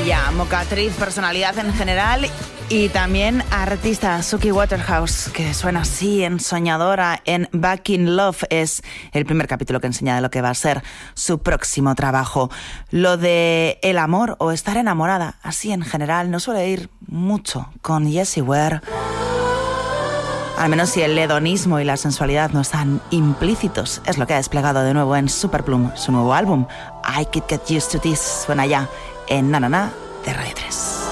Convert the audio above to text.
ella, mocatriz, personalidad en general y también artista. Suki Waterhouse, que suena así en Soñadora, en Back in Love. Es el primer capítulo que enseña de lo que va a ser su próximo trabajo. Lo de el amor o estar enamorada, así en general, no suele ir mucho con Jessie Ware. Al menos si el hedonismo y la sensualidad no están implícitos. Es lo que ha desplegado de nuevo en Superplum, su nuevo álbum, I Could Get Used to This. Suena ya en Na Na Na de Radio 3.